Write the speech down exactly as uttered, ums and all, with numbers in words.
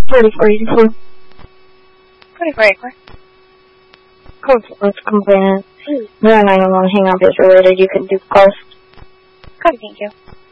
forty-four eighty-four. forty-four eighty-four. Code let's complain. No, no, no, hang up is related. You can do ghost. Cody, thank you.